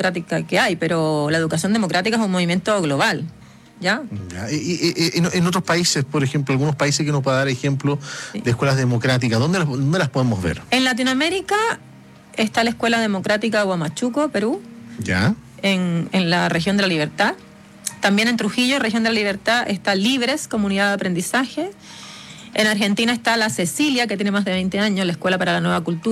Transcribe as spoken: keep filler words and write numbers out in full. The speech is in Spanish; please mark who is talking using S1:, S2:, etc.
S1: democrática que hay, pero la educación democrática es un movimiento global, ¿ya?
S2: Ya. Y, y, y en, en otros países, por ejemplo, algunos países que nos pueda dar ejemplo sí. de escuelas democráticas, ¿dónde las, dónde las podemos ver?
S1: En Latinoamérica está la Escuela Democrática Huamachuco, Perú.
S2: Ya.
S1: En, en la región de la Libertad. También en Trujillo, región de la Libertad, está Libres, Comunidad de Aprendizaje. En Argentina está la Cecilia, que tiene más de veinte años, la Escuela para la Nueva Cultura.